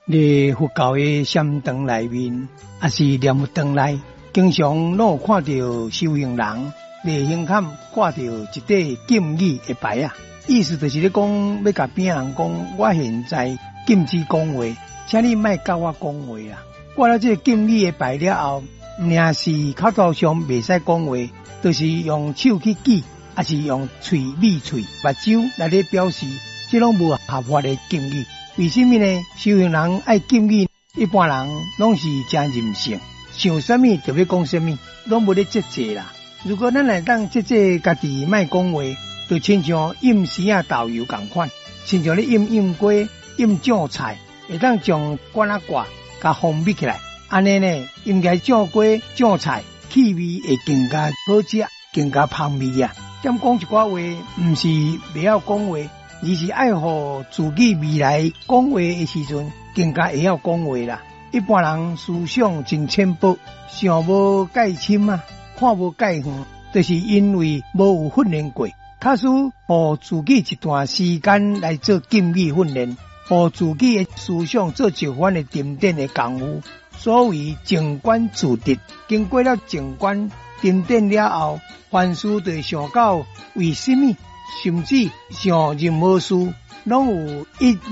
伫佛教的禅堂内面，也是念佛堂内，经常拢有看到修行人内胸坎挂着一块禁语的牌啊，意思就是咧讲要甲边人讲，我现在禁止讲话，请你莫甲我讲话啊。挂了这个禁语的牌了后，若是口头上袂使讲话，就是用手去记，还是用嘴闭嘴、目睭来咧表示，这拢无合法的禁语。为什么呢？修行人爱禁语，一般人拢是真任性，想什么就要讲什么，拢无咧节制啦。如果咱来当节制家己莫讲话，就亲像饮时啊豆油共款，亲像咧饮锅、饮酱菜，会当将管啊挂，甲封闭起来。安尼呢，应该酱锅、酱菜气味会更加好食，更加香味啊。点讲一寡话，毋是袂晓讲话。而是爱护自己未来讲话的时阵，更加会晓讲话啦。一般人思想真浅薄，想无介深啊，看无介远，就是因为无有训练过。假使互自己一段时间来做禁语训练，互自己的思想做一番的沉淀的功夫，所谓静观自得。经过了静观沉淀了后，凡事就想到为什么。甚至像任何事，拢有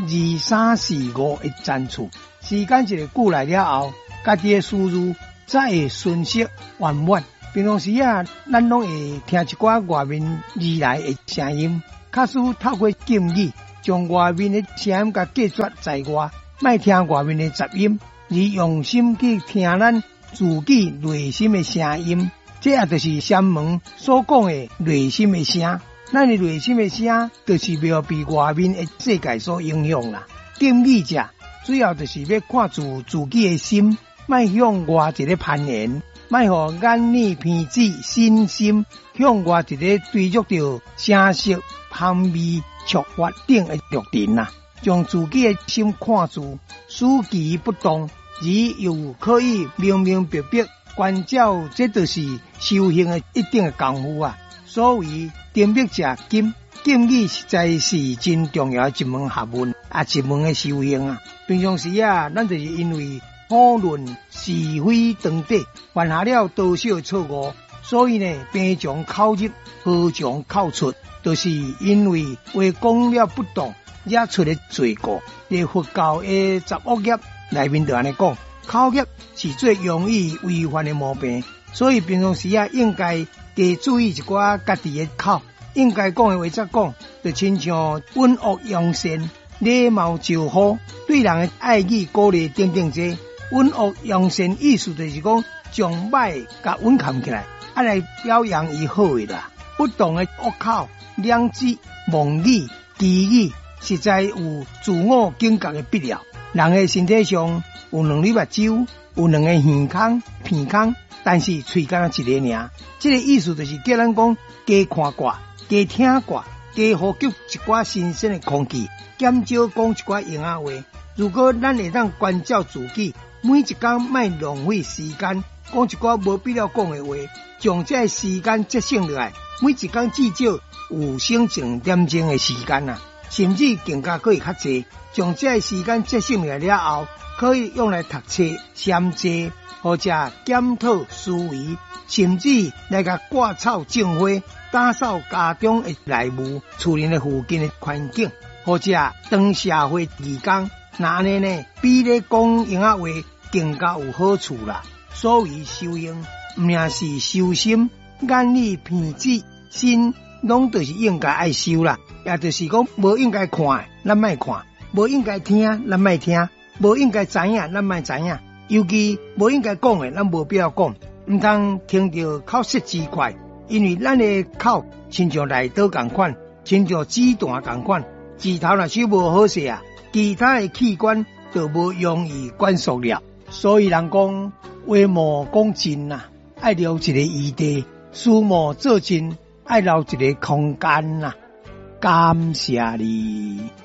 1、2、3、4、5的赞处。时间一个久来了后，家己的思路才会顺息圆满。平常时啊，咱拢会听一寡外面而来的声音，假使透过禁语，将外面的声音甲隔绝在外，莫听外面的杂音，而用心去听咱自己内心的声音。这也就是禅门所讲的内心的声。咱的内心的声，就是不要被外面的世界所影响啦。禁语者，主要就是要看住自己的心，莫向外一个攀岩，莫互眼耳鼻子身心向外一个追逐着声色、香味、触法等的欲点啦。将自己的心看住，使其不动，而又可以明明白白观照，这就是修行的一定的功夫啊。所谓定密者禁，禁语实在是真重要的一门学问，一门的修行啊。平常时啊，咱就是因为讨论是非长短，犯下了多少错误，所以呢，平常口入，何常口出，就是因为话讲了不当，惹出的罪过。在佛教的十恶业内面就安尼讲，口业是最容易违反的毛病，所以平常时啊，应该加注意一寡家己的口，应该讲的话则讲，就亲像允恶扬善、礼貌招呼、对人的爱语鼓励等等这。允恶扬善意思就是讲，将歹甲稳扛起来，来表扬伊好的啦。不当的恶口、两字、妄语、绮语，实在有自我警觉的必要。人的身体上有两粒目睭，有两个耳孔、鼻孔。但是嘴干一个尔，这个意思就是叫咱讲加看挂、加听挂、加呼吸一寡新鲜的空气，减少讲一寡闲话。如果咱会当关照自己，每一天莫浪费时间讲一寡无必要讲的话，将这时间节省落来，每一天至少有省2点钟的时间啊，甚至更加可以较济。将这时间节省落来了后，可以用来读册、禅坐。或者检讨思维，甚至来个割草种花，打扫家中的内务，厝里的附近的环境，或者当社会义工，那安尼呢，比咧讲闲话更加有好处啦。所谓修行，唔仅是修心，眼耳鼻子心，拢就是应该爱修啦。也就是讲，无应该看，咱莫看；无应该听，咱莫听；无应该知影，咱莫知影。尤其无应该讲的，咱无必要讲，唔通听到口舌之快，因为咱的口亲像内刀共款，亲像子弹共款，指头若是无好势啊，其他的器官就无容易管束了。所以人讲话莫讲尽呐，爱留一个余地；事莫做尽，爱留一个空间呐。感谢你。